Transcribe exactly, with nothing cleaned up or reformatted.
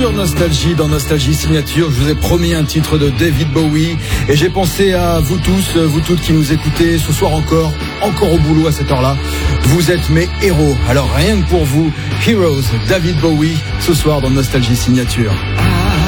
sur Nostalgie, dans Nostalgie Signature. Je vous ai promis un titre de David Bowie et j'ai pensé à vous tous, vous toutes qui nous écoutez ce soir encore, encore au boulot à cette heure-là. Vous êtes mes héros. Alors rien que pour vous, Heroes, David Bowie, ce soir dans Nostalgie Signature.